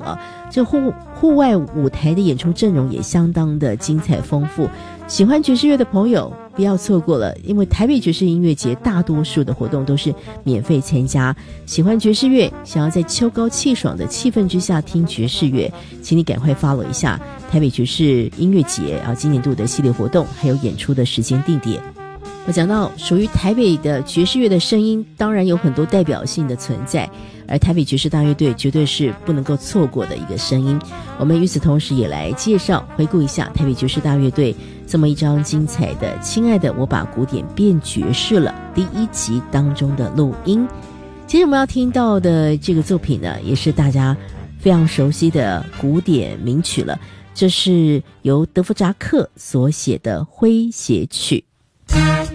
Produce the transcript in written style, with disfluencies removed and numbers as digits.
啊，这户外舞台的演出阵容也相当的精彩丰富。喜欢爵士乐的朋友不要错过了，因为台北爵士音乐节大多数的活动都是免费参加。喜欢爵士乐，想要在秋高气爽的气氛之下听爵士乐，请你赶快 follow 一下台北爵士音乐节今年度的系列活动还有演出的时间地点。我讲到属于台北的爵士乐的声音，当然有很多代表性的存在，而台北爵士大乐队绝对是不能够错过的一个声音。我们与此同时也来介绍回顾一下台北爵士大乐队这么一张精彩的《亲爱的我把古典变爵士了》第1集当中的录音。接着我们要听到的这个作品呢，也是大家非常熟悉的古典名曲了，这是由德弗扎克所写的诙谐曲。